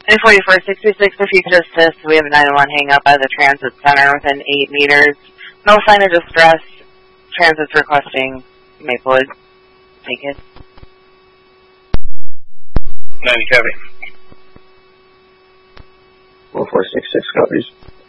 344-66, if you could assist, we have a 911 hang up by the transit center within 8 meters. No sign of distress. Transit's requesting Maplewood. Take it. 90 copy. 4466 copies.